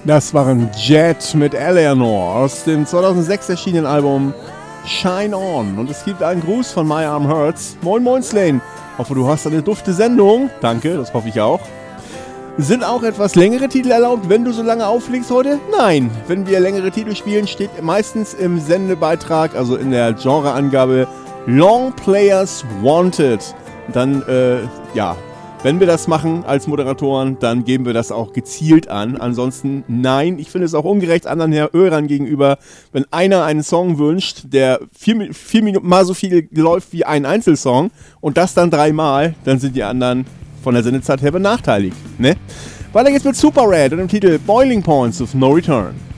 Das waren Jet mit Eleanor aus dem 2006 erschienenen Album Shine On. Und es gibt einen Gruß von My Arm Hurts. Moin Moin Slane. Hoffe, du hast eine dufte Sendung. Danke, das hoffe ich auch. Sind auch etwas längere Titel erlaubt, wenn du so lange auflegst heute? Nein. Wenn wir längere Titel spielen, steht meistens im Sendebeitrag, also in der Genreangabe, Long Players Wanted. Dann, wenn wir das machen als Moderatoren, dann geben wir das auch gezielt an. Ansonsten nein, ich finde es auch ungerecht anderen Hörern gegenüber, wenn einer einen Song wünscht, der 4 Minuten mal so viel läuft wie ein Einzelsong und das dann 3-mal, dann sind die anderen von der Sendezeit her benachteiligt. Ne? Weiter geht's mit Super Red und dem Titel Boiling Points of No Return.